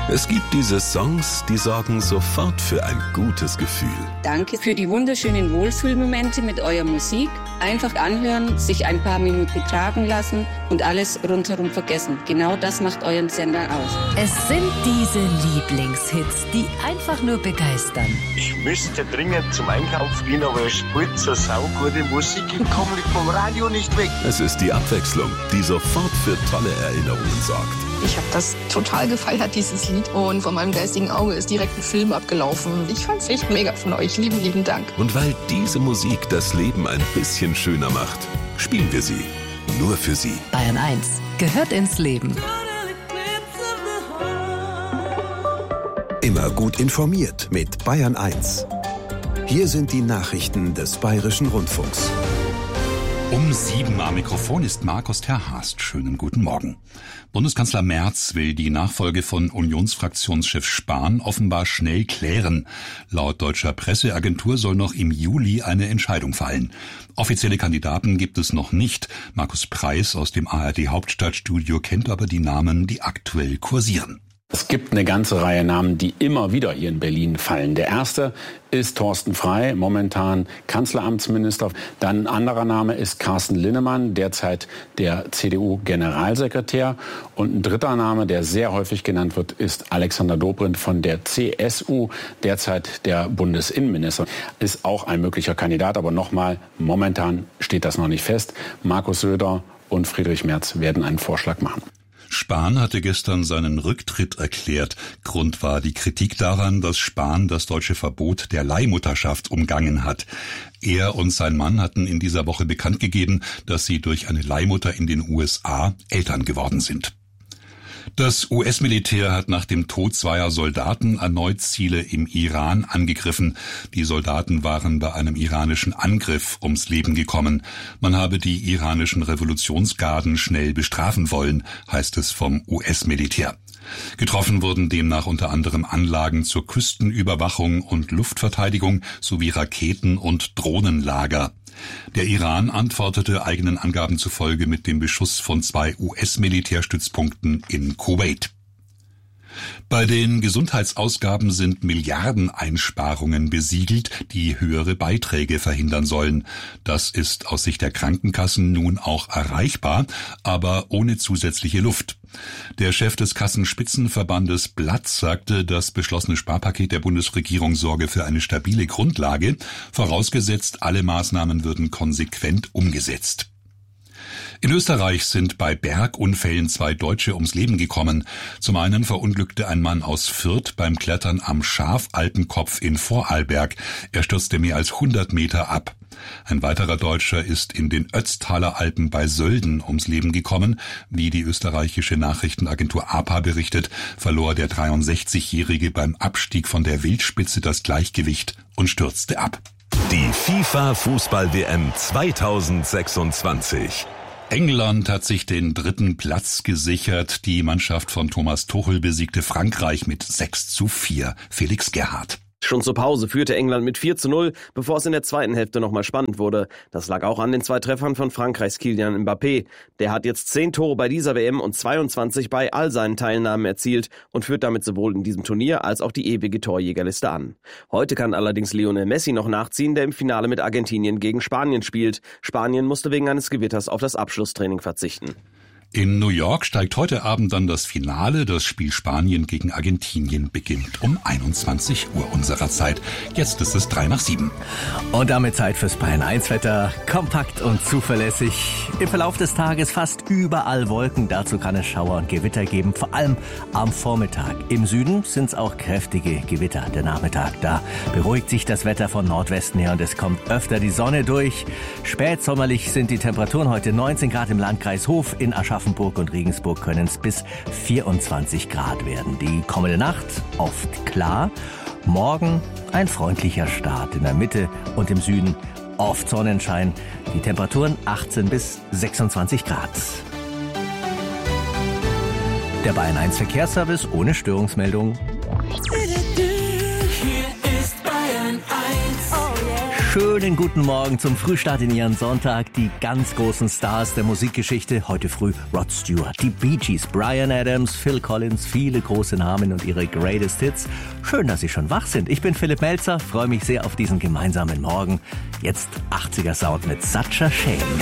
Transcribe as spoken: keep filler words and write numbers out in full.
Es gibt diese Songs, die sorgen sofort für ein gutes Gefühl. Danke für die wunderschönen Wohlfühlmomente mit eurer Musik. Einfach anhören, sich ein paar Minuten tragen lassen und alles rundherum vergessen. Genau das macht euren Sender aus. Es sind diese Lieblingshits, die einfach nur begeistern. Ich müsste dringend zum Einkauf gehen, aber es spielt so saugute Musik. Ich komme vom Radio nicht weg. Es ist die Abwechslung, die sofort für tolle Erinnerungen sorgt. Ich habe das total gefeiert, dieses Lied. Und vor meinem geistigen Auge ist direkt ein Film abgelaufen. Ich fand's echt mega von euch. Lieben, lieben Dank. Und weil diese Musik das Leben ein bisschen schöner macht, spielen wir sie. Nur für Sie. Bayern eins gehört ins Leben. Immer gut informiert mit Bayern eins. Hier sind die Nachrichten des Bayerischen Rundfunks. Um sieben am Mikrofon ist Markus Terhast. Schönen guten Morgen. Bundeskanzler Merz will die Nachfolge von Unionsfraktionschef Spahn offenbar schnell klären. Laut deutscher Presseagentur soll noch im Juli eine Entscheidung fallen. Offizielle Kandidaten gibt es noch nicht. Markus Preis aus dem A R D Hauptstadtstudio kennt aber die Namen, die aktuell kursieren. Es gibt eine ganze Reihe Namen, die immer wieder hier in Berlin fallen. Der erste ist Thorsten Frey, momentan Kanzleramtsminister. Dann ein anderer Name ist Carsten Linnemann, derzeit der C D U-Generalsekretär. Und ein dritter Name, der sehr häufig genannt wird, ist Alexander Dobrindt von der C S U, derzeit der Bundesinnenminister. Ist auch ein möglicher Kandidat, aber nochmal, momentan steht das noch nicht fest. Markus Söder und Friedrich Merz werden einen Vorschlag machen. Spahn hatte gestern seinen Rücktritt erklärt. Grund war die Kritik daran, dass Spahn das deutsche Verbot der Leihmutterschaft umgangen hat. Er und sein Mann hatten in dieser Woche bekannt gegeben, dass sie durch eine Leihmutter in den U S A Eltern geworden sind. Das U S-Militär hat nach dem Tod zweier Soldaten erneut Ziele im Iran angegriffen. Die Soldaten waren bei einem iranischen Angriff ums Leben gekommen. Man habe die iranischen Revolutionsgarden schnell bestrafen wollen, heißt es vom U S-Militär. Getroffen wurden demnach unter anderem Anlagen zur Küstenüberwachung und Luftverteidigung sowie Raketen- und Drohnenlager. Der Iran antwortete eigenen Angaben zufolge mit dem Beschuss von zwei U S-Militärstützpunkten in Kuwait. Bei den Gesundheitsausgaben sind Milliardeneinsparungen besiegelt, die höhere Beiträge verhindern sollen. Das ist aus Sicht der Krankenkassen nun auch erreichbar, aber ohne zusätzliche Luft. Der Chef des Kassenspitzenverbandes Blatz sagte, das beschlossene Sparpaket der Bundesregierung sorge für eine stabile Grundlage, vorausgesetzt alle Maßnahmen würden konsequent umgesetzt. In Österreich sind bei Bergunfällen zwei Deutsche ums Leben gekommen. Zum einen verunglückte ein Mann aus Fürth beim Klettern am Schafalpenkopf in Vorarlberg. Er stürzte mehr als hundert Meter ab. Ein weiterer Deutscher ist in den Ötztaler Alpen bei Sölden ums Leben gekommen. Wie die österreichische Nachrichtenagentur A P A berichtet, verlor der dreiundsechzigjährige beim Abstieg von der Wildspitze das Gleichgewicht und stürzte ab. Die FIFA-Fußball-W M zweitausendsechsundzwanzig. England hat sich den dritten Platz gesichert. Die Mannschaft von Thomas Tuchel besiegte Frankreich mit sechs zu vier. Felix Gerhardt. Schon zur Pause führte England mit vier zu null, bevor es in der zweiten Hälfte nochmal spannend wurde. Das lag auch an den zwei Treffern von Frankreichs Kylian Mbappé. Der hat jetzt zehn Tore bei dieser W M und zweiundzwanzig bei all seinen Teilnahmen erzielt und führt damit sowohl in diesem Turnier als auch die ewige Torjägerliste an. Heute kann allerdings Lionel Messi noch nachziehen, der im Finale mit Argentinien gegen Spanien spielt. Spanien musste wegen eines Gewitters auf das Abschlusstraining verzichten. In New York steigt heute Abend dann das Finale. Das Spiel Spanien gegen Argentinien beginnt um einundzwanzig Uhr unserer Zeit. Jetzt ist es drei nach sieben. Und damit Zeit fürs Bayern eins Wetter. Kompakt und zuverlässig. Im Verlauf des Tages fast überall Wolken. Dazu kann es Schauer und Gewitter geben, vor allem am Vormittag. Im Süden sind es auch kräftige Gewitter. Der Nachmittag, da beruhigt sich das Wetter von Nordwesten her und es kommt öfter die Sonne durch. Spätsommerlich sind die Temperaturen heute neunzehn Grad im Landkreis Hof. In Aschaffenburg und Regensburg können es bis vierundzwanzig Grad werden. Die kommende Nacht oft klar. Morgen ein freundlicher Start. In der Mitte und im Süden oft Sonnenschein. Die Temperaturen achtzehn bis sechsundzwanzig Grad. Der Bayern eins Verkehrsservice ohne Störungsmeldung. Schönen guten Morgen zum Frühstart in Ihren Sonntag. Die ganz großen Stars der Musikgeschichte. Heute früh Rod Stewart, die Bee Gees, Bryan Adams, Phil Collins, viele große Namen und ihre Greatest Hits. Schön, dass Sie schon wach sind. Ich bin Philipp Melzer, freue mich sehr auf diesen gemeinsamen Morgen. Jetzt achtziger Sound mit Such a Shame.